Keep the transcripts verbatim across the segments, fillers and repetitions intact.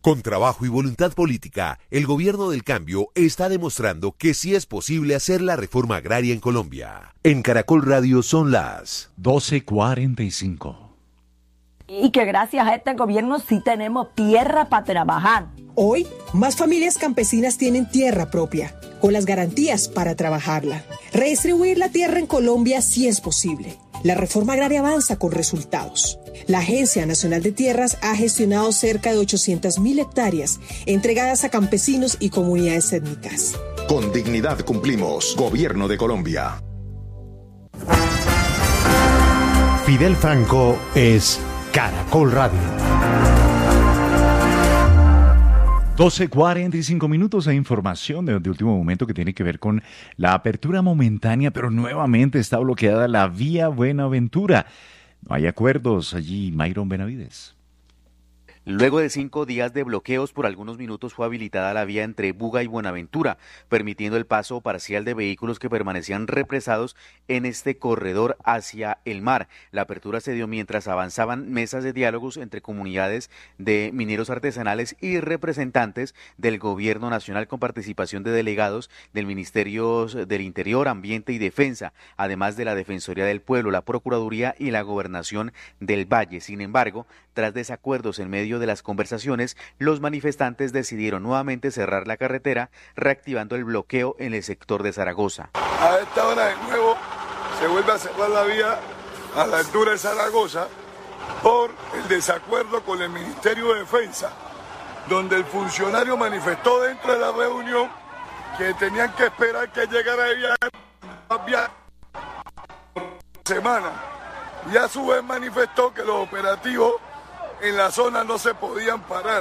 Con trabajo y voluntad política, el gobierno del cambio está demostrando que sí es posible hacer la reforma agraria en Colombia. En Caracol Radio son las doce cuarenta y cinco. Y que gracias a este gobierno sí tenemos tierra para trabajar. Hoy, más familias campesinas tienen tierra propia, con las garantías para trabajarla. Redistribuir la tierra en Colombia sí es posible. La reforma agraria avanza con resultados. La Agencia Nacional de Tierras ha gestionado cerca de ochocientas mil hectáreas entregadas a campesinos y comunidades étnicas. Con dignidad cumplimos. Gobierno de Colombia. Fidel Franco es Caracol Radio. doce cuarenta y cinco minutos de información de, de último momento que tiene que ver con la apertura momentánea, pero nuevamente está bloqueada la vía Buenaventura. No hay acuerdos allí, Mayron Benavides. Luego de cinco días de bloqueos, por algunos minutos fue habilitada la vía entre Buga y Buenaventura, permitiendo el paso parcial de vehículos que permanecían represados en este corredor hacia el mar. La apertura se dio mientras avanzaban mesas de diálogos entre comunidades de mineros artesanales y representantes del Gobierno Nacional con participación de delegados del Ministerio del Interior, Ambiente y Defensa, además de la Defensoría del Pueblo, la Procuraduría y la Gobernación del Valle. Sin embargo, tras desacuerdos en medio de las conversaciones, los manifestantes decidieron nuevamente cerrar la carretera, reactivando el bloqueo en el sector de Zaragoza. A esta hora de nuevo se vuelve a cerrar la vía a la altura de Zaragoza por el desacuerdo con el Ministerio de Defensa, donde el funcionario manifestó dentro de la reunión que tenían que esperar que llegara el viaje por semana, y a su vez manifestó que los operativos en la zona no se podían parar.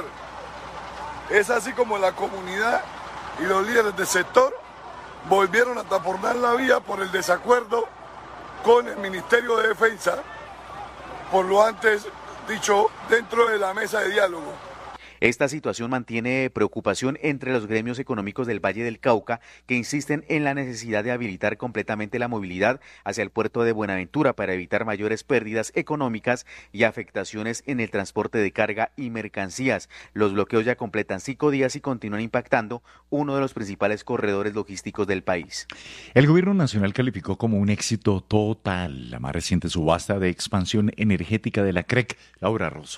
Es así como la comunidad y los líderes del sector volvieron a taponar la vía por el desacuerdo con el Ministerio de Defensa, por lo antes dicho dentro de la mesa de diálogo. Esta situación mantiene preocupación entre los gremios económicos del Valle del Cauca, que insisten en la necesidad de habilitar completamente la movilidad hacia el puerto de Buenaventura para evitar mayores pérdidas económicas y afectaciones en el transporte de carga y mercancías. Los bloqueos ya completan cinco días y continúan impactando uno de los principales corredores logísticos del país. El gobierno nacional calificó como un éxito total la más reciente subasta de expansión energética de la C R E C. Laura Rosso.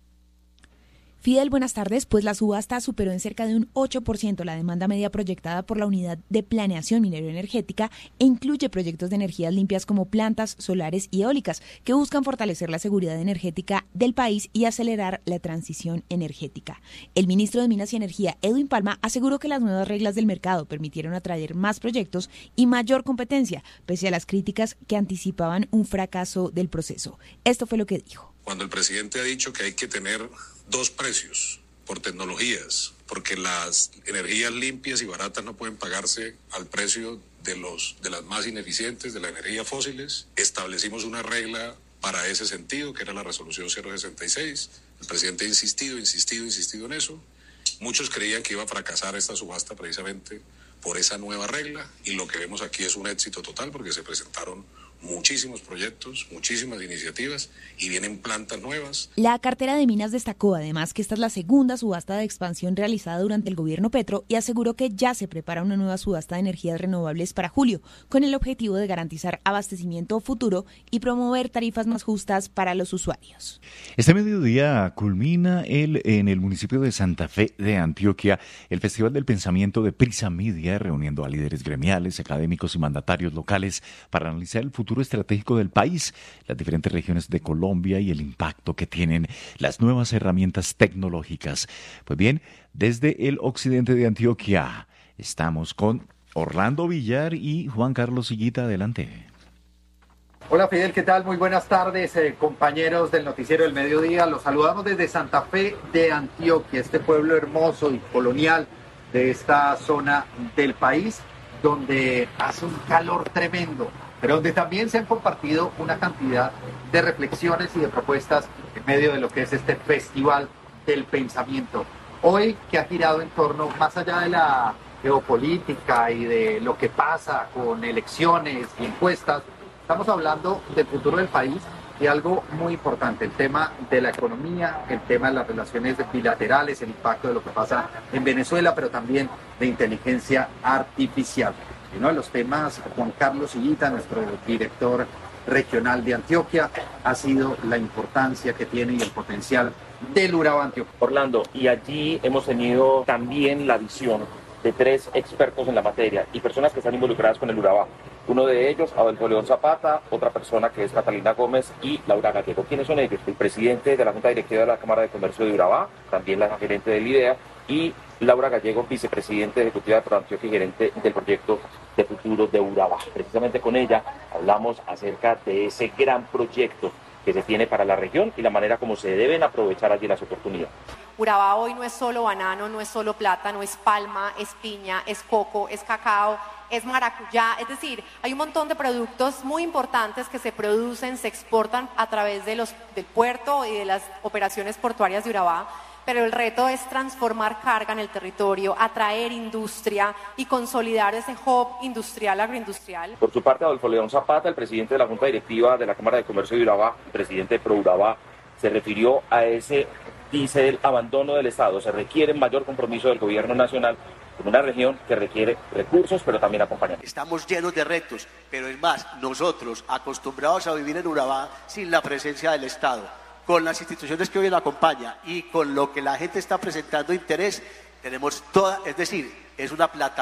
Fidel, buenas tardes. Pues la subasta superó en cerca de un ocho por ciento la demanda media proyectada por la Unidad de Planeación Minero-Energética e incluye proyectos de energías limpias como plantas solares y eólicas que buscan fortalecer la seguridad energética del país y acelerar la transición energética. El ministro de Minas y Energía, Edwin Palma, aseguró que las nuevas reglas del mercado permitieron atraer más proyectos y mayor competencia, pese a las críticas que anticipaban un fracaso del proceso. Esto fue lo que dijo. Cuando el presidente ha dicho que hay que tener dos precios por tecnologías, porque las energías limpias y baratas no pueden pagarse al precio de los de las más ineficientes, de las energías fósiles. Establecimos una regla para ese sentido, que era la resolución cero sesenta y seis. El presidente ha insistido, insistido, insistido en eso. Muchos creían que iba a fracasar esta subasta precisamente por esa nueva regla, y lo que vemos aquí es un éxito total porque se presentaron muchísimos proyectos, muchísimas iniciativas y vienen plantas nuevas. La cartera de Minas destacó además que esta es la segunda subasta de expansión realizada durante el gobierno Petro y aseguró que ya se prepara una nueva subasta de energías renovables para julio, con el objetivo de garantizar abastecimiento futuro y promover tarifas más justas para los usuarios. Este mediodía culmina el, en el municipio de Santa Fe de Antioquia el Festival del Pensamiento de Prisa Media, reuniendo a líderes gremiales, académicos y mandatarios locales para analizar el futuro estratégico del país, las diferentes regiones de Colombia y el impacto que tienen las nuevas herramientas tecnológicas. Pues bien, desde el occidente de Antioquia estamos con Orlando Villar y Juan Carlos Higuita. Adelante. Hola Fidel, ¿qué tal? Muy buenas tardes, eh, compañeros del Noticiero del Mediodía. Los saludamos desde Santa Fe de Antioquia, este pueblo hermoso y colonial de esta zona del país, donde hace un calor tremendo, pero donde también se han compartido una cantidad de reflexiones y de propuestas en medio de lo que es este Festival del Pensamiento. Hoy, que ha girado en torno, más allá de la geopolítica y de lo que pasa con elecciones y encuestas, estamos hablando del futuro del país Y algo muy importante, el tema de la economía, el tema de las relaciones bilaterales, el impacto de lo que pasa en Venezuela, pero también de inteligencia artificial. Y uno de los temas, Juan Carlos Higuita, nuestro director regional de Antioquia, ha sido la importancia que tiene y el potencial del Urabá Antioquia. Orlando, y allí hemos tenido también la visión de tres expertos en la materia y personas que están involucradas con el Urabá. Uno de ellos, Adolfo León Zapata, otra persona que es Catalina Gómez y Laura Gallego. ¿Quiénes son ellos? El presidente de la Junta Directiva de la Cámara de Comercio de Urabá, también la gerente del IDEA, y Laura Gallego, vicepresidente ejecutiva de ProAntioquia y gerente del proyecto de futuro de Urabá. Precisamente con ella hablamos acerca de ese gran proyecto que se tiene para la región y la manera como se deben aprovechar allí las oportunidades. Urabá hoy no es solo banano, no es solo plátano, es palma, es piña, es coco, es cacao, es maracuyá, es decir, hay un montón de productos muy importantes que se producen, se exportan a través de los, del puerto y de las operaciones portuarias de Urabá, pero el reto es transformar carga en el territorio, atraer industria y consolidar ese hub industrial, agroindustrial. Por su parte, Adolfo León Zapata, el presidente de la Junta Directiva de la Cámara de Comercio de Urabá, presidente de ProUrabá, se refirió a ese, dice el abandono del Estado. Se requiere mayor compromiso del gobierno nacional en una región que requiere recursos, pero también acompañamiento. Estamos llenos de retos, pero es más, nosotros acostumbrados a vivir en Urabá sin la presencia del Estado, con las instituciones que hoy nos acompañan y con lo que la gente está presentando interés, tenemos toda, es decir, es una plataforma